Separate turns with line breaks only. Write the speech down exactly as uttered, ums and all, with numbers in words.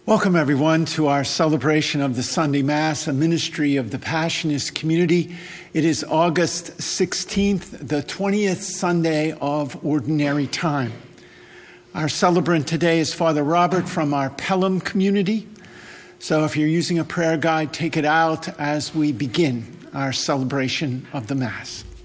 Welcome, everyone, to our celebration of the Sunday Mass, a ministry of the Passionist community. It is August sixteenth, the twentieth Sunday of Ordinary Time. Our celebrant today is Father Robert from our Pelham community. So if you're using a prayer guide, take it out as we begin our celebration of the Mass.